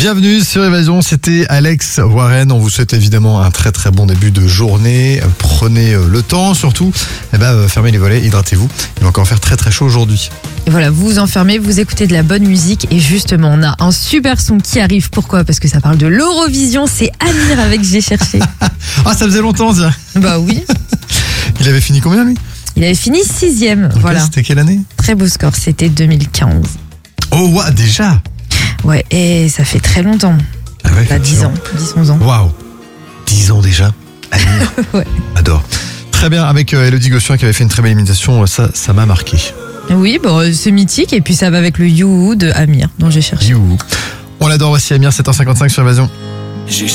Bienvenue sur Évasion, c'était Alex Warren. On vous souhaite évidemment un très très bon début de journée. Prenez le temps surtout, fermez les volets, hydratez-vous. Il va encore faire très très chaud aujourd'hui. Et voilà, vous vous enfermez, vous écoutez de la bonne musique et justement, on a un super son qui arrive. Pourquoi ? Parce que ça parle de l'Eurovision, c'est Amir avec J'ai cherché. Ah, ça faisait longtemps, tiens. Bah oui. Il avait fini combien, lui ? Il avait fini 6e, Okay, voilà. C'était quelle année ? Très beau score, c'était 2015. Oh, ouais, déjà ? Ouais, et ça fait très longtemps. Ah ouais, Bah 10 ans, 10-11 ans. Waouh, 10 ans déjà. Amir. Ouais. Adore. Très bien, avec Elodie Gossuin qui avait fait une très belle imitation, ça m'a marqué. Oui, bon, c'est mythique et puis ça va avec le You de Amir dont j'ai cherché. On l'adore aussi, Amir, 7h55 sur Évasion.